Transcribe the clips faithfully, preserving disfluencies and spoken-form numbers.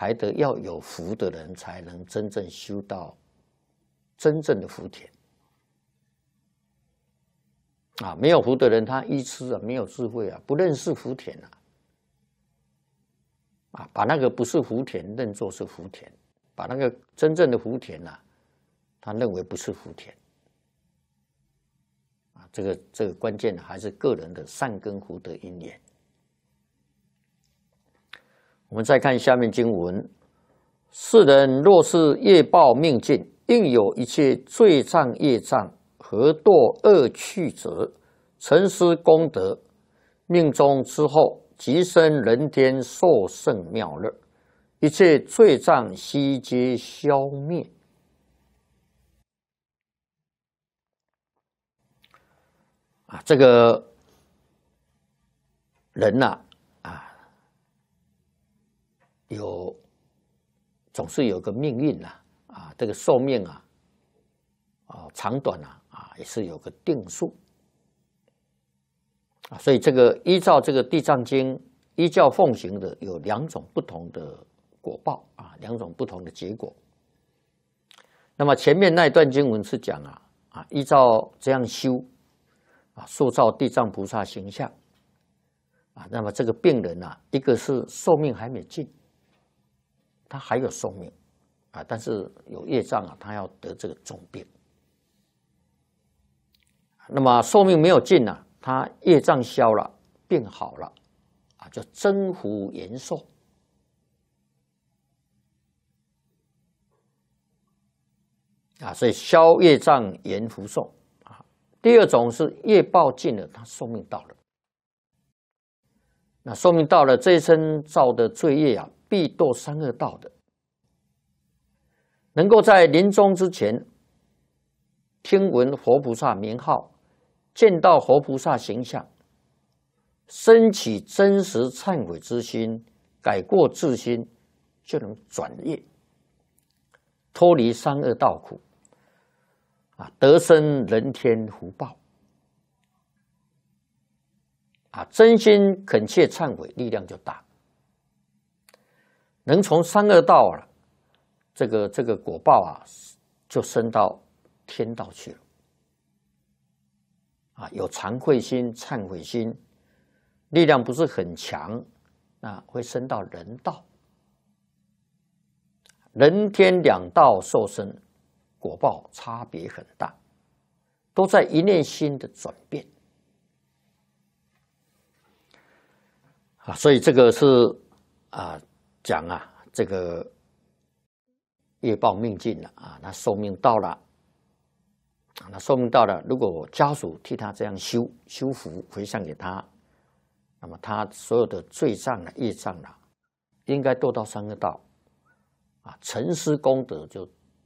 还得要有福的人才能真正修到真正的福田。啊，没有福的人，他愚痴啊，没有智慧啊，不认识福田啊，啊，把那个不是福田认作是福田，把那个真正的福田啊，他认为不是福田。啊，这个这个关键还是个人的善根福德因缘。我们再看下面经文：世人若是业报命尽，应有一切罪障业障，何堕恶趣者？沉思功德，命终之后，即生人天，受胜妙乐，一切罪障悉皆消灭。啊，这个人呐、啊，啊，有总是有个命运呐、啊，啊，这个寿命啊，啊，长短啊，啊，也是有个定数。啊，所以这个依照这个《地藏经》依教奉行的有两种不同的果报啊，两种不同的结果。那么前面那一段经文是讲啊啊，依照这样修啊，塑造地藏菩萨形象啊，那么这个病人啊，一个是寿命还没尽，他还有寿命啊，但是有业障啊，他要得这个重病。那么寿命没有尽啊，他业障消了，病好了，啊，就增福延寿。啊，所以消业障延福寿啊。第二种是业报尽了，他寿命到了，那寿命到了，这一生造的罪业啊，必堕三恶道的。能够在临终之前听闻佛菩萨名号，见到活菩萨形象，升起真实忏悔之心，改过自新，就能转业，脱离三恶道苦，啊，得生人天福报。啊，真心恳切忏悔，力量就大，能从三恶道啊，这个这个果报啊，就升到天道去了。啊，有惭愧心、忏悔心，力量不是很强，那会升到人道。人天两道受生，果报差别很大，都在一念心的转变。啊，所以这个是啊讲啊，这个业报命尽了啊，那寿命到了。那寿命到了，如果家属替他这样修修福回向给他，那么他所有的罪障啊、业障啊，应该堕到三恶道啊，沉思功德就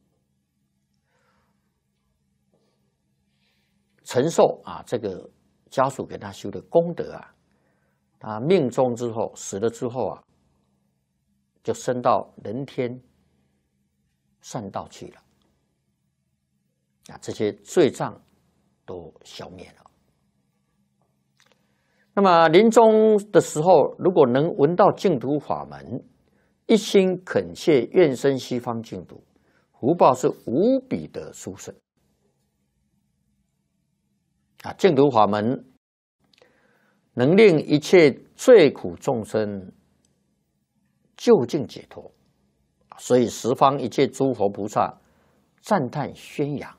承受啊这个家属给他修的功德啊，他命终之后死了之后啊，就升到人天善道去了。啊，这些罪障都消灭了。那么临终的时候，如果能闻到净土法门，一心恳切愿生西方净土，福报是无比的殊胜。啊，净土法门能令一切罪苦众生究竟解脱，所以十方一切诸佛菩萨赞叹宣扬。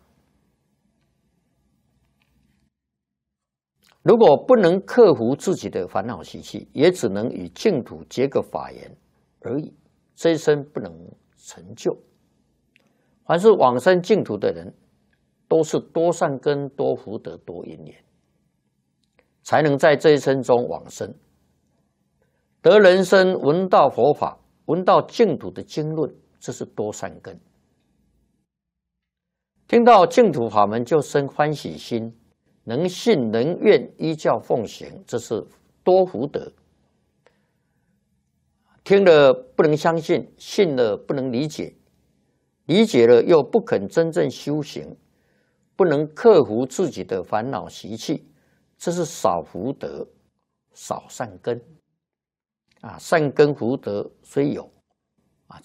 如果不能克服自己的烦恼习气，也只能与净土结个法缘而已，这一生不能成就。凡是往生净土的人，都是多善根、多福德、多因缘，才能在这一生中往生，得人生闻到佛法，闻到净土的经论，这是多善根。听到净土法门就生欢喜心，能信能愿依教奉行，这是多福德。听了不能相信，信了不能理解，理解了又不肯真正修行，不能克服自己的烦恼习气，这是少福德、少善根。啊，善根福德虽有，